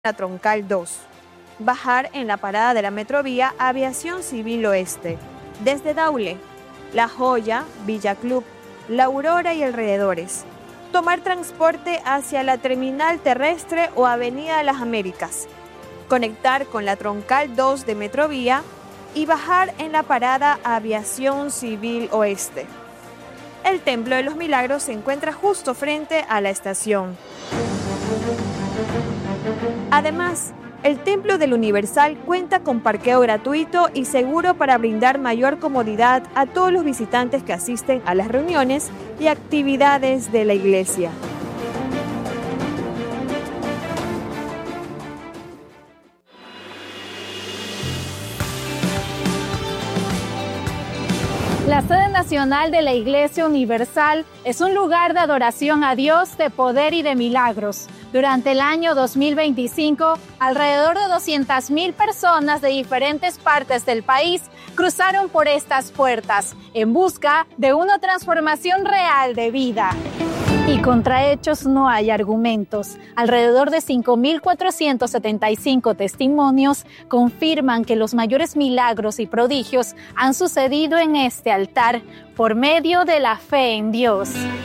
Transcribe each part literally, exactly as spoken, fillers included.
la Troncal dos. Bajar en la parada de la Metrovía Aviación Civil Oeste. Desde Daule, La Joya, Villa Club, La Aurora y alrededores. Tomar transporte hacia la terminal terrestre o Avenida de las Américas. Conectar con la Troncal dos de Metrovía y bajar en la parada Aviación Civil Oeste. El Templo de los Milagros se encuentra justo frente a la estación. Además, el Templo del Universal cuenta con parqueo gratuito y seguro para brindar mayor comodidad a todos los visitantes que asisten a las reuniones y actividades de la iglesia. La sede nacional de la Iglesia Universal es un lugar de adoración a Dios, de poder y de milagros. Durante el año dos mil veinticinco, alrededor de doscientas mil personas de diferentes partes del país cruzaron por estas puertas en busca de una transformación real de vida. Y contra hechos no hay argumentos. Alrededor de cinco mil cuatrocientos setenta y cinco testimonios confirman que los mayores milagros y prodigios han sucedido en este altar por medio de la fe en Dios.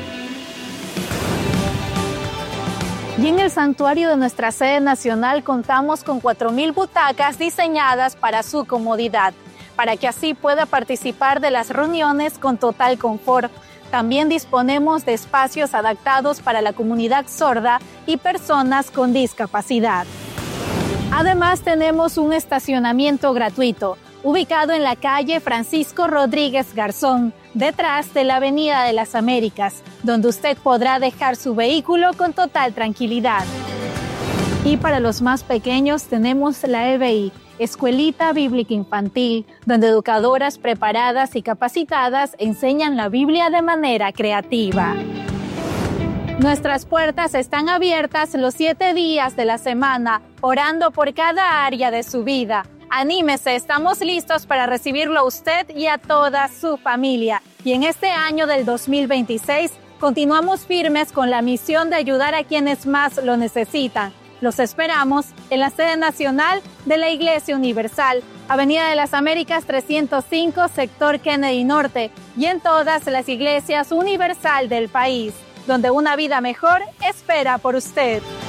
Y en el santuario de nuestra sede nacional contamos con cuatro mil butacas diseñadas para su comodidad, para que así pueda participar de las reuniones con total confort. También disponemos de espacios adaptados para la comunidad sorda y personas con discapacidad. Además, tenemos un estacionamiento gratuito, ubicado en la calle Francisco Rodríguez Garzón, detrás de la Avenida de las Américas, donde usted podrá dejar su vehículo con total tranquilidad. Y para los más pequeños tenemos la E B I, Escuelita Bíblica Infantil, donde educadoras preparadas y capacitadas enseñan la Biblia de manera creativa. Nuestras puertas están abiertas los siete días de la semana, orando por cada área de su vida. Anímese, estamos listos para recibirlo a usted y a toda su familia. Y en este año del dos mil veintiséis, continuamos firmes con la misión de ayudar a quienes más lo necesitan. Los esperamos en la sede nacional de la Iglesia Universal, Avenida de las Américas trescientos cinco, sector Kennedy Norte, y en todas las iglesias universal del país, donde una vida mejor espera por usted.